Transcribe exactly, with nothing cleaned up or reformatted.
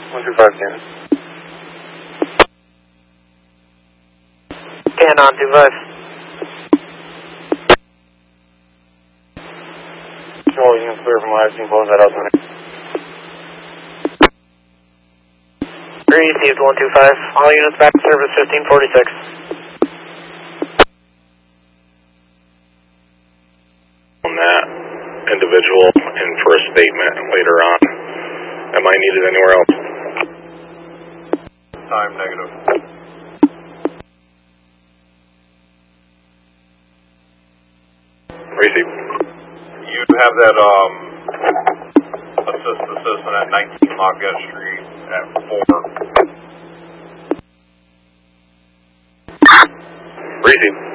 one two five, ten. ten on two five. Control, you can clear from live, you can close that out to me. Received one two five. All units back to service fifteen forty-six. On that individual and for a statement later on. Am I needed anywhere else? Time negative. Receive. You have that um assist assistant at nineteen Lafayette Street at four. Receive.